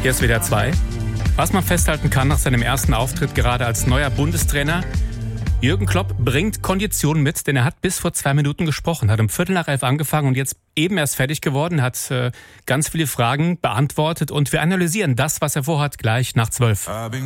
Hier ist WDR 2. Was man festhalten kann nach seinem ersten Auftritt gerade als neuer Bundestrainer: Jürgen Klopp bringt Konditionen mit, denn er hat bis vor 2 Minuten gesprochen, hat um 11:15 angefangen und jetzt eben erst fertig geworden, hat ganz viele Fragen beantwortet und wir analysieren das, was er vorhat, gleich nach 12.